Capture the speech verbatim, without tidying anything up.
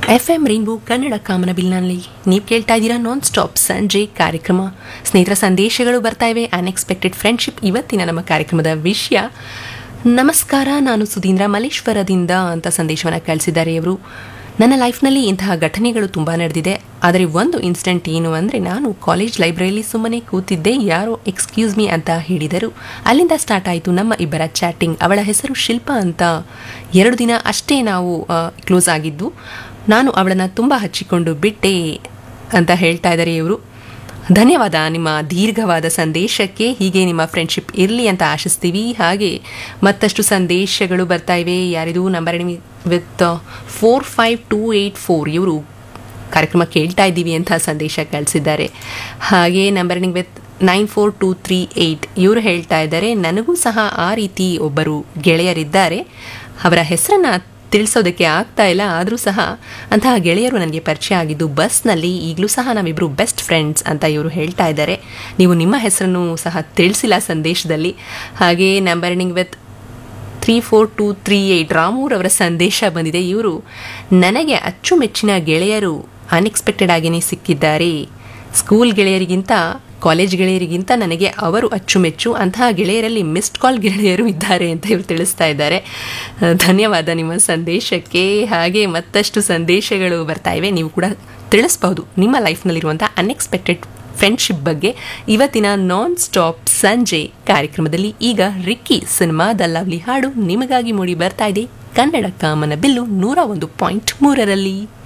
F M rainbow Kannada ಕಾಮನಬಿಲ್ನಲ್ಲಿ ನೀವು ಕೇಳ್ತಾ ಇದ್ದೀರಾ ನಾನ್ ಸ್ಟಾಪ್ ಸಂಜೆ ಕಾರ್ಯಕ್ರಮ. ಸ್ನೇಹಿತರ ಸಂದೇಶಗಳು ಬರ್ತಾ ಇವೆ. ಅನ್ಎಕ್ಸ್ಪೆಕ್ಟೆಡ್ ಫ್ರೆಂಡ್ಶಿಪ್ ಇವತ್ತಿನ ನಮ್ಮ ಕಾರ್ಯಕ್ರಮದ ವಿಷಯ. ನಮಸ್ಕಾರ, ನಾನು ಸುಧೀಂದ್ರ ಮಲ್ಲೇಶ್ವರದಿಂದ ಅಂತ ಸಂದೇಶವನ್ನು ಕಳಿಸಿದ್ದಾರೆ ಇವರು. ನನ್ನ ಲೈಫ್ನಲ್ಲಿ ಇಂತಹ ಘಟನೆಗಳು ತುಂಬ ನಡೆದಿದೆ. ಆದರೆ ಒಂದು ಇನ್ಸಿಡೆಂಟ್ ಏನು ಅಂದರೆ, ನಾನು ಕಾಲೇಜ್ ಲೈಬ್ರರಿಯಲ್ಲಿ ಸುಮ್ಮನೆ ಕೂತಿದ್ದೆ, ಯಾರೋ ಎಕ್ಸ್ಕ್ಯೂಸ್ ಮೀ ಅಂತ ಹೇಳಿದರು. ಅಲ್ಲಿಂದ ಸ್ಟಾರ್ಟ್ ಆಯಿತು ನಮ್ಮ ಇಬ್ಬರ ಚಾಟಿಂಗ್. ಅವಳ ಹೆಸರು ಶಿಲ್ಪ ಅಂತ. ಎರಡು ದಿನ ಅಷ್ಟೇ ನಾವು ಕ್ಲೋಸ್ ಆಗಿದ್ದು. ನಾನು ಅವಳನ್ನು ತುಂಬ ಹಚ್ಚಿಕೊಂಡು ಬಿಟ್ಟೆ ಅಂತ ಹೇಳ್ತಾ ಇದ್ದಾರೆ ಇವರು. ಧನ್ಯವಾದ ನಿಮ್ಮ ದೀರ್ಘವಾದ ಸಂದೇಶಕ್ಕೆ. ಹೀಗೆ ನಿಮ್ಮ ಫ್ರೆಂಡ್ಶಿಪ್ ಇರಲಿ ಅಂತ ಆಶಿಸ್ತೀವಿ. ಹಾಗೆ ಮತ್ತಷ್ಟು ಸಂದೇಶಗಳು ಬರ್ತಾ ಇವೆ. ಯಾರಿದು number with four five two eight four ಇವರು ಕಾರ್ಯಕ್ರಮ ಕೇಳ್ತಾ ಇದ್ದೀವಿ ಅಂತ ಸಂದೇಶ ಕಳಿಸಿದ್ದಾರೆ. ಹಾಗೆ numbering with nine four two three eight ಇವರು ಹೇಳ್ತಾ ಇದ್ದಾರೆ, ನನಗೂ ಸಹ ಆ ರೀತಿ ಒಬ್ಬರು ಗೆಳೆಯರಿದ್ದಾರೆ. ಅವರ ಹೆಸರನ್ನು ತಿಳಿಸೋದಕ್ಕೆ ಆಗ್ತಾ ಇಲ್ಲ, ಆದರೂ ಸಹ ಅಂತಹ ಗೆಳೆಯರು ನನಗೆ ಪರಿಚಯ ಆಗಿದ್ದು ಬಸ್ನಲ್ಲಿ. ಈಗಲೂ ಸಹ ನಾವಿಬ್ಬರು ಬೆಸ್ಟ್ ಫ್ರೆಂಡ್ಸ್ ಅಂತ ಇವರು ಹೇಳ್ತಾ ಇದ್ದಾರೆ. ನೀವು ನಿಮ್ಮ ಹೆಸರನ್ನು ಸಹ ತಿಳಿಸಿಲ್ಲ ಸಂದೇಶದಲ್ಲಿ. ಹಾಗೆ numbering with three four two three eight ರಾಮೂರ್ ಅವರ ಸಂದೇಶ ಬಂದಿದೆ. ಇವರು ನನಗೆ ಅಚ್ಚುಮೆಚ್ಚಿನ ಗೆಳೆಯರು ಅನ್ಎಕ್ಸ್ಪೆಕ್ಟೆಡ್ ಆಗಿಯೇ ಸಿಕ್ಕಿದ್ದಾರೆ. ಸ್ಕೂಲ್ ಗೆಳೆಯರಿಗಿಂತ ಕಾಲೇಜ್ ಗೆಳೆಯರಿಗಿಂತ ನನಗೆ ಅವರು ಅಚ್ಚುಮೆಚ್ಚು. ಅಂತಹ ಗೆಳೆಯರಲ್ಲಿ ಮಿಸ್ಡ್ ಕಾಲ್ ಗೆಳೆಯರು ಇದ್ದಾರೆ ಅಂತ ಇವರು ತಿಳಿಸ್ತಾ ಇದ್ದಾರೆ. ಧನ್ಯವಾದ ನಿಮ್ಮ ಸಂದೇಶಕ್ಕೆ. ಹಾಗೆ ಮತ್ತಷ್ಟು ಸಂದೇಶಗಳು ಬರ್ತಾ ಇವೆ. ನೀವು ಕೂಡ ತಿಳಿಸ್ಬಹುದು ನಿಮ್ಮ ಲೈಫ್ನಲ್ಲಿರುವಂಥ ಅನ್ಎಕ್ಸ್ಪೆಕ್ಟೆಡ್ ಫ್ರೆಂಡ್ಶಿಪ್ ಬಗ್ಗೆ ಇವತ್ತಿನ ನಾನ್ ಸ್ಟಾಪ್ ಸಂಜೆ ಕಾರ್ಯಕ್ರಮದಲ್ಲಿ. ಈಗ ರಿಕ್ಕಿ ಸಿನಿಮಾದ ಲವ್ಲಿ ಹಾಡು ನಿಮಗಾಗಿ ಮೂಡಿ ಬರ್ತಾ ಇದೆ ಕನ್ನಡ ಕಾಮನ ಬಿಲ್ಲು ನೂರ ಒಂದು ಪಾಯಿಂಟ್ ಮೂರರಲ್ಲಿ.